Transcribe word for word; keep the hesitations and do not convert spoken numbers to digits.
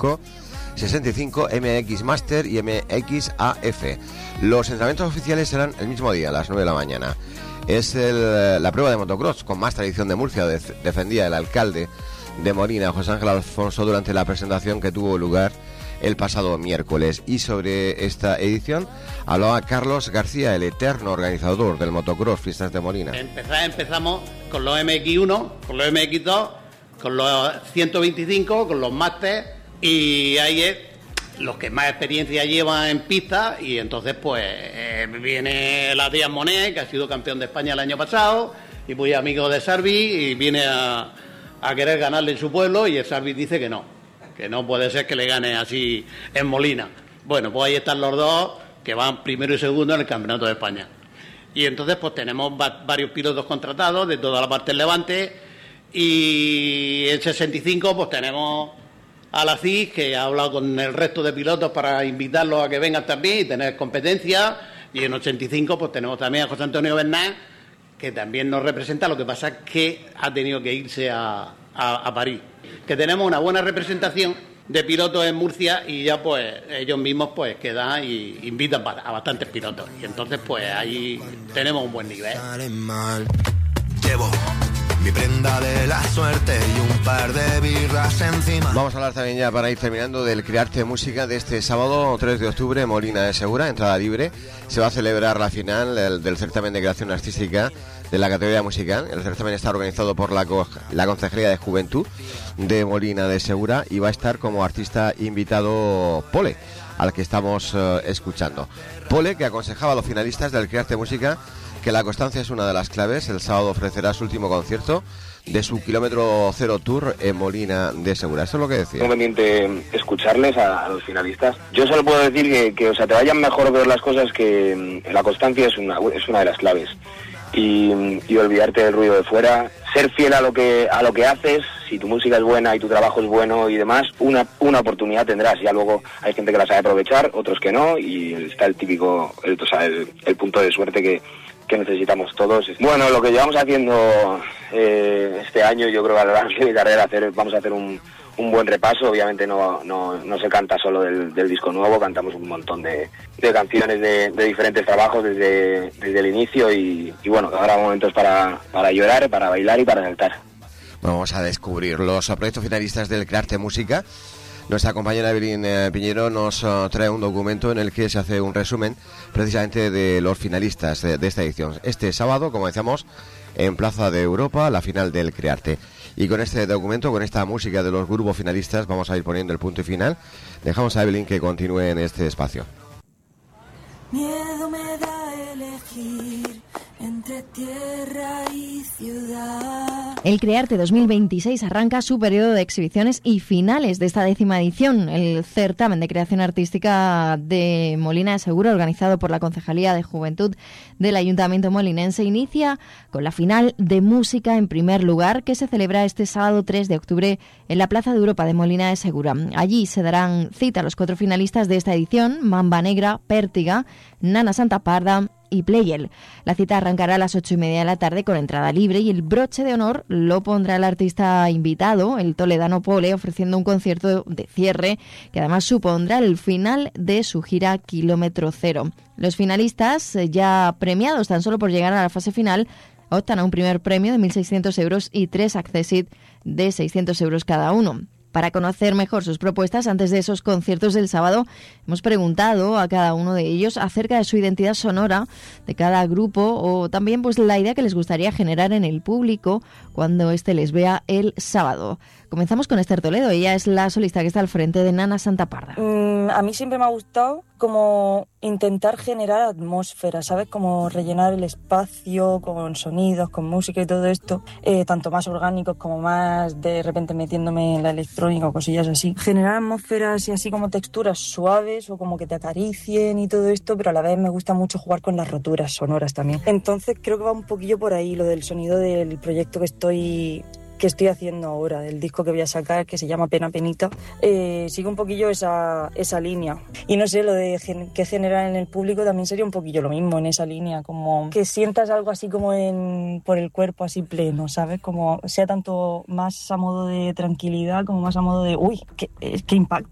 cinco, sesenta y cinco, M X Master y M X A F. Los entrenamientos oficiales serán el mismo día, a las nueve de la mañana. Es el, la prueba de motocross con más tradición de Murcia, de, defendía el alcalde de Molina, José Ángel Alfonso, durante la presentación que tuvo lugar el pasado miércoles. Y sobre esta edición hablaba Carlos García, el eterno organizador del motocross Fiestas de Molina. Empezar, empezamos con los M X uno, con los M X dos, con los ciento veinticinco, con los Master, y ahí es los que más experiencia llevan en pista. Y entonces pues eh, viene la Díaz Monet, que ha sido campeón de España el año pasado y muy amigo de Sarvi, y viene a a querer ganarle en su pueblo, y el Sarvi dice que no, que no puede ser que le gane así en Molina. Bueno, pues ahí están los dos que van primero y segundo en el Campeonato de España. Y entonces pues tenemos va- varios pilotos contratados de toda la parte del Levante, y en sesenta y cinco pues tenemos a la C I S, que ha hablado con el resto de pilotos para invitarlos a que vengan también y tener competencia, y en ochenta y cinco pues tenemos también a José Antonio Bernal, que también nos representa. Lo que pasa es que ha tenido que irse a, a, a París. Que tenemos una buena representación de pilotos en Murcia, y ya pues ellos mismos pues quedan y invitan a bastantes pilotos. Y entonces pues ahí tenemos un buen nivel. Llevo mi prenda de la suerte y un par de birras encima. Vamos a hablar también, ya para ir terminando, del Crearte Música de este sábado tres de octubre, Molina de Segura, entrada libre. Se va a celebrar la final del, del certamen de creación artística de la categoría musical. El certamen está organizado por la, la Concejalía de Juventud de Molina de Segura, y va a estar como artista invitado Pole, al que estamos uh, escuchando. Pole, que aconsejaba a los finalistas del Crearte Música que la constancia es una de las claves. El sábado ofrecerá su último concierto de su kilómetro cero tour en Molina de Segura. Eso es lo que decía. Es conveniente escucharles a, a los finalistas. Yo solo puedo decir que, que o sea, te vayan mejor ver las cosas, que la constancia es una, es una de las claves. Y, y olvidarte del ruido de fuera, ser fiel a lo que a lo que haces. Si tu música es buena y tu trabajo es bueno y demás, una una oportunidad tendrás. Ya luego hay gente que la sabe aprovechar, otros que no, y está el típico, el, o sea, el, el punto de suerte que, que necesitamos todos. Bueno, lo que llevamos haciendo eh, este año, yo creo que a lo largo de mi carrera hacer, vamos a hacer un, un buen repaso. Obviamente no, no, no se canta solo del, del disco nuevo, cantamos un montón de, de canciones de, de diferentes trabajos desde, desde el inicio, y, y bueno, habrá momentos para, para llorar, para bailar y para saltar. Vamos a descubrir los proyectos finalistas del Crearte Música. Nuestra compañera Evelyn eh, Piñero nos uh, trae un documento en el que se hace un resumen precisamente de los finalistas de, de esta edición. Este sábado, como decíamos, en Plaza de Europa, la final del Crearte. Y con este documento, con esta música de los grupos finalistas, vamos a ir poniendo el punto y final. Dejamos a Evelyn que continúe en este espacio. Miedo me da elegir entre tierra y ciudad. El Crearte dos mil veintiséis arranca su periodo de exhibiciones y finales de esta décima edición. El certamen de creación artística de Molina de Segura, organizado por la Concejalía de Juventud del Ayuntamiento molinense, inicia con la final de música en primer lugar, que se celebra este sábado tres de octubre en la Plaza de Europa de Molina de Segura. Allí se darán cita a los cuatro finalistas de esta edición: Mamba Negra, Pértiga, Nana Santa Parda y Pleyel. La cita arrancará a las ocho y media de la tarde con entrada libre, y el broche de honor lo pondrá el artista invitado, el toledano Pole, ofreciendo un concierto de cierre que además supondrá el final de su gira Kilómetro Cero. Los finalistas, ya premiados tan solo por llegar a la fase final, optan a un primer premio de mil seiscientos euros y tres accessit de seiscientos euros cada uno. Para conocer mejor sus propuestas antes de esos conciertos del sábado, hemos preguntado a cada uno de ellos acerca de su identidad sonora de cada grupo, o también pues la idea que les gustaría generar en el público cuando éste les vea el sábado. Comenzamos con Esther Toledo. Ella es la solista que está al frente de Nana Santa Parda. Mm, a mí siempre me ha gustado como intentar generar atmósfera, ¿sabes? Como rellenar el espacio con sonidos, con música y todo esto, eh, tanto más orgánicos como más de repente metiéndome en la electrónica o cosillas así. Generar atmósferas y así como texturas suaves o como que te acaricien y todo esto, pero a la vez me gusta mucho jugar con las roturas sonoras también. Entonces creo que va un poquillo por ahí lo del sonido del proyecto que estoy... que estoy haciendo ahora, del disco que voy a sacar, que se llama Pena Penita. Eh, sigo un poquillo esa, esa línea. Y no sé, lo de gen- que generar en el público también sería un poquillo lo mismo, en esa línea, como que sientas algo así como en, por el cuerpo así pleno, ¿sabes? Como sea tanto más a modo de tranquilidad como más a modo de, uy, qué, qué impacto.